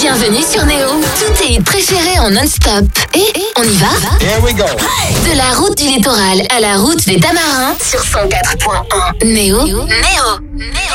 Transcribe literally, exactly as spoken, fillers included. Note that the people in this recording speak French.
Bienvenue sur Néo. Tous tes hits préférés en non-stop. Et on y va? Here we go. De la route du littoral à la route des Tamarins sur cent quatre point un. Néo. Néo. Néo.